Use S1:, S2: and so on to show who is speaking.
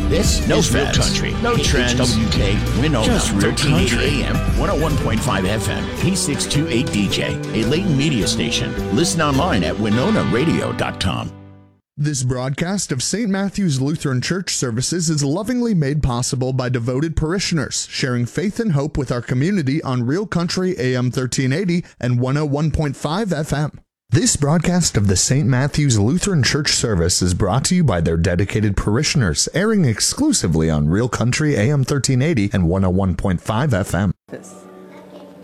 S1: This
S2: No
S1: is Real
S2: fads,
S1: Country.
S2: no trends,
S1: HWK, Winona,
S2: just Real
S1: 1380
S2: Country.
S1: AM, 101.5 FM, P628DJ, a Layton media station. Listen online at WinonaRadio.com.
S3: This broadcast of St. Matthew's Lutheran Church services is lovingly made possible by devoted parishioners, sharing faith and hope with our community on Real Country AM 1380 and 101.5 FM. This broadcast of the St. Matthew's Lutheran Church service is brought to you by their dedicated parishioners, airing exclusively on Real Country AM 1380 and 101.5 FM.